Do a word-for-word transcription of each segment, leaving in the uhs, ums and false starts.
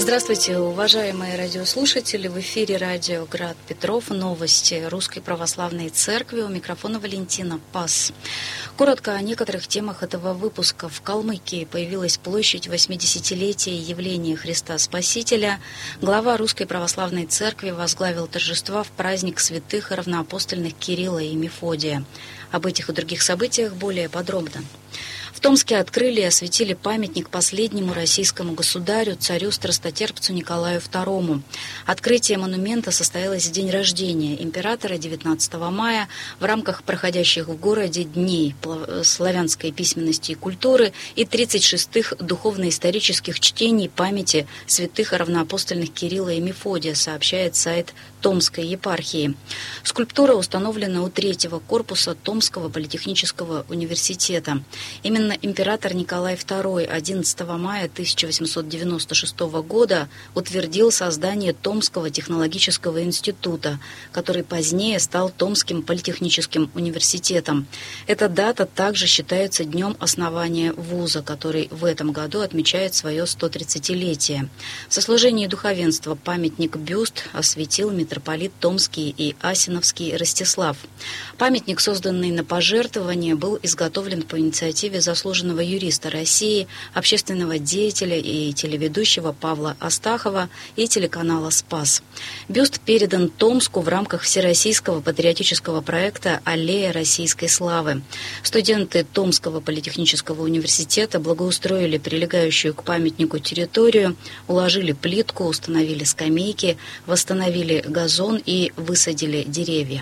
Здравствуйте, уважаемые радиослушатели. В эфире радио «Град Петров». Новости Русской Православной Церкви. У микрофона Валентина Пас. Коротко о некоторых темах этого выпуска. В Калмыкии появилась площадь восьмидесятилетия явления Христа Спасителя. Глава Русской Православной Церкви возглавил торжества в праздник святых и равноапостольных Кирилла и Мефодия. Об этих и других событиях более подробно. В Томске открыли и осветили памятник последнему российскому государю, царю страстотерпцу Николаю второму. Открытие монумента состоялось в день рождения императора девятнадцатого мая в рамках проходящих в городе Дней славянской письменности и культуры и тридцать шестых духовно-исторических чтений памяти святых и равноапостольных Кирилла и Мефодия, сообщает сайт Томской епархии. Скульптура установлена у третьего корпуса Томского политехнического университета. Именно император Николай второй одиннадцатого мая тысяча восемьсот девяносто шестого года утвердил создание Томского технологического института, который позднее стал Томским политехническим университетом. Эта дата также считается днем основания вуза, который в этом году отмечает свое сто тридцатилетие. В сослужении духовенства памятник-бюст осветил митрополит Томский и Асиновский Ростислав. Памятник, созданный на пожертвование, был изготовлен по инициативе заслуженного юриста России, общественного деятеля и телеведущего Павла Астахова и телеканала «Спас». Бюст передан Томску в рамках всероссийского патриотического проекта «Аллея российской славы». Студенты Томского политехнического университета благоустроили прилегающую к памятнику территорию, уложили плитку, установили скамейки, восстановили газон и высадили деревья.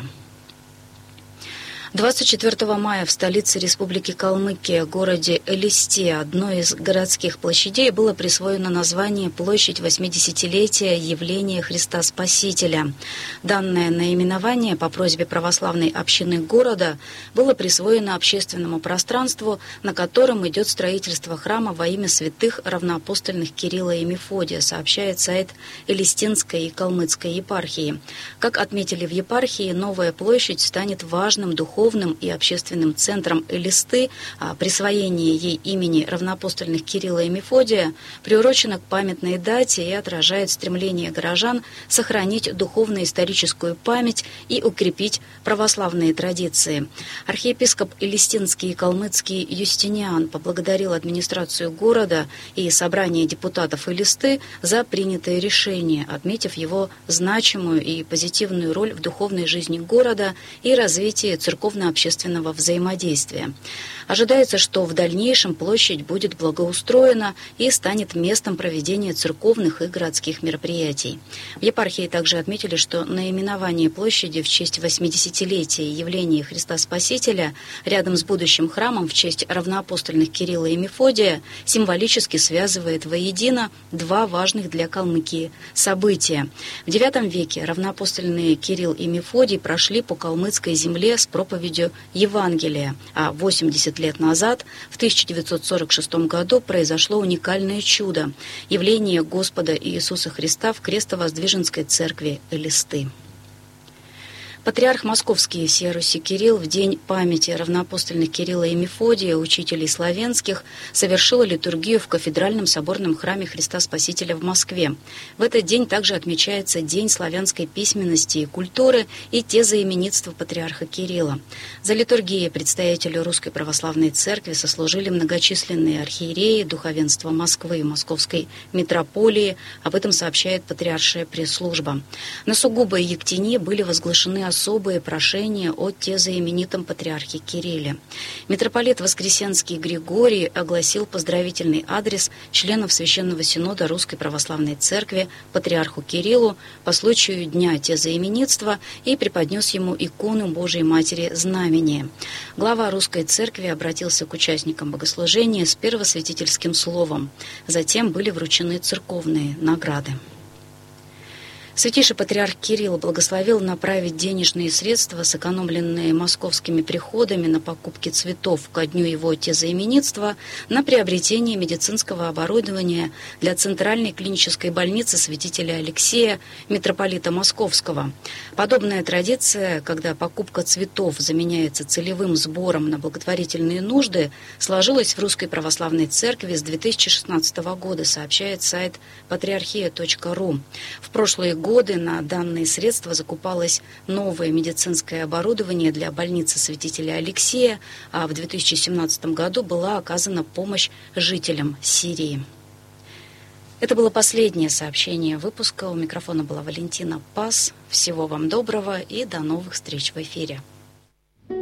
двадцать четвёртого мая в столице Республики Калмыкия, городе Элисте, одной из городских площадей, было присвоено название «Площадь восьмидесятилетия явления Христа Спасителя». Данное наименование по просьбе православной общины города было присвоено общественному пространству, на котором идет строительство храма во имя святых равноапостольных Кирилла и Мефодия, сообщает сайт Элистинской и Калмыцкой епархии. Как отметили в епархии, новая площадь станет важным духовным и общественным центром Элисты, а присвоение ей имени равноапостольных Кирилла и Мефодия приурочено к памятной дате и отражает стремление горожан сохранить духовно-историческую память и укрепить православные традиции. Архиепископ Элистинский и Калмыцкий Юстиниан поблагодарил администрацию города и собрание депутатов Элисты за принятое решение, отметив его значимую и позитивную роль в духовной жизни города и развитии церковного общественного взаимодействия. Ожидается, что в дальнейшем площадь будет благоустроена и станет местом проведения церковных и городских мероприятий. В епархии также отметили, что наименование площади в честь восьмидесятилетия явления Христа Спасителя рядом с будущим храмом в честь равноапостольных Кирилла и Мефодия символически связывает воедино два важных для Калмыкии события. В девятом веке равноапостольные Кирилл и Мефодий прошли по калмыцкой земле с проповедью Евангелия, а восемьдесят лет назад, в тысяча девятьсот сорок шестом году, произошло уникальное чудо – явление Господа Иисуса Христа в Крестовоздвиженской церкви Элисты. Патриарх Московский всея Руси Кирилл в день памяти равноапостольных Кирилла и Мефодия, учителей славянских, совершил литургию в кафедральном соборном храме Христа Спасителя в Москве. В этот день также отмечается День славянской письменности и культуры и тезоименитства патриарха Кирилла. За литургией предстоятели Русской Православной Церкви сослужили многочисленные архиереи, духовенство Москвы и Московской митрополии. Об этом сообщает патриаршая пресс-служба. На сугубой ектине были возглашены особые прошения о тезоименитом патриархе Кирилле. Митрополит Воскресенский Григорий огласил поздравительный адрес членов Священного Синода Русской Православной Церкви патриарху Кириллу по случаю Дня тезоименитства и преподнес ему икону Божией Матери Знамения. Глава Русской Церкви обратился к участникам богослужения с первосвятительским словом. Затем были вручены церковные награды. Святейший патриарх Кирилл благословил направить денежные средства, сэкономленные московскими приходами на покупки цветов ко дню его тезаименитства, на приобретение медицинского оборудования для Центральной клинической больницы святителя Алексея, митрополита Московского. Подобная традиция, когда покупка цветов заменяется целевым сбором на благотворительные нужды, сложилась в Русской Православной Церкви с две тысячи шестнадцатого года, сообщает сайт патриархия точка ру. В прошлые годы на данные средства закупалось новое медицинское оборудование для больницы святителя Алексея, а в две тысячи семнадцатом году была оказана помощь жителям Сирии. Это было последнее сообщение выпуска. У микрофона была Валентина Пас. Всего вам доброго и до новых встреч в эфире.